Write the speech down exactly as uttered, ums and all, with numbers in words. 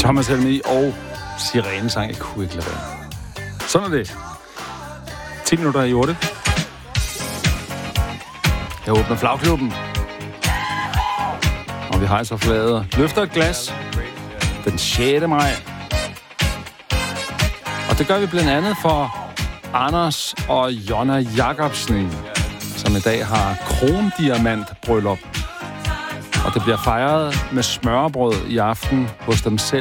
Thomas Helmig og Sirenesang. Jeg kunne ikke lade være. Sådan er det. ti minutter i otte. Jeg åbner flagklubben. Og vi hejser flaget. Løfter et glas. Den sjette maj. Og det gør vi blandt andet for Anders og Jonna Jacobsen, som i dag har krondiamantbryllup. Og det bliver fejret med smørrebrød i aften hos dem selv